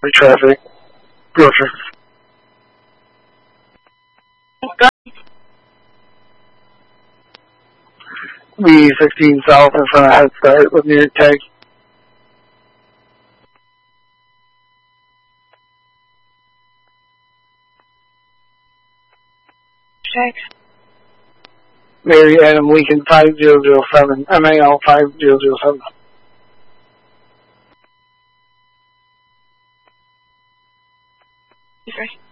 traffic. Grocer. B16 South in front of Head Start with New York Tag. Check. Mary Adam Lincoln 5007. MAL 5007. Sorry.